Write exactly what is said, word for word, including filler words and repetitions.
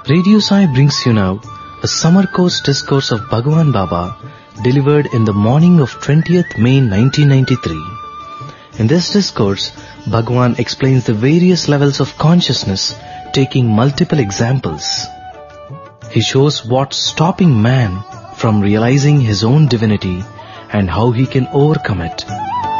Radio Sai brings you now a summer course discourse of Bhagwan Baba delivered in the morning of twentieth May nineteen ninety-three. In this discourse, Bhagwan explains the various levels of consciousness, taking multiple examples. He shows what's stopping man from realizing his own divinity and how he can overcome it.